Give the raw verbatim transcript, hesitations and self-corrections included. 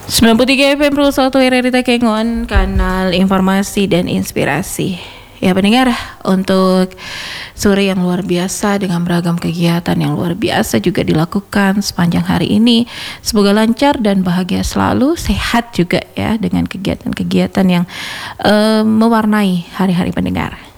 sembilan puluh tiga F M Pro satu R R I Takengon, kanal informasi dan inspirasi. Ya pendengar, untuk sore yang luar biasa dengan beragam kegiatan yang luar biasa juga dilakukan sepanjang hari ini. Semoga lancar dan bahagia selalu, sehat juga ya dengan kegiatan-kegiatan yang uh, mewarnai hari-hari pendengar.